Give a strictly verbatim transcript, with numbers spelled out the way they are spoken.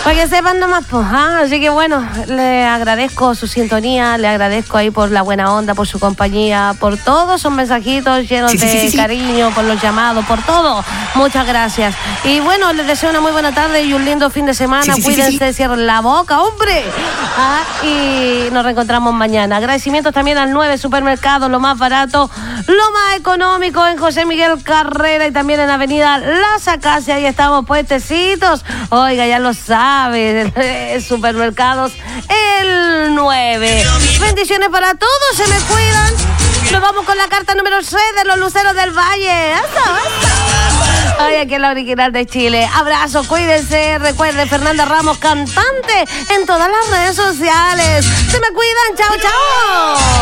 Para que sepan nomás, pues, ¿ah? Así que bueno, le agradezco su sintonía, le agradezco ahí por la buena onda, por su compañía, por todos sus mensajitos llenos Sí, sí, de sí, sí, sí. cariño, por los llamados, por todo. Muchas gracias. Y bueno, les deseo una muy buena tarde y un lindo fin de semana. Sí, sí, sí, Cuídense, sí, sí. cierren la boca, hombre. Ah, y nos reencontramos mañana. Agradecimientos también al nueve Supermercado, lo más barato, lo más económico en José Miguel Carrera y también en Avenida Las Acacias. Ahí estamos, puestecitos. Oiga, ya lo sabe, Supermercados el nueve. Bendiciones para todos, se me cuidan. Nos vamos con la carta número seis de los Luceros del Valle. ¡Hasta, hasta! Ay, aquí es la original de Chile. Abrazo, cuídense. Recuerde, Fernanda Ramos, cantante en todas las redes sociales. Se me cuidan. Chao, chao.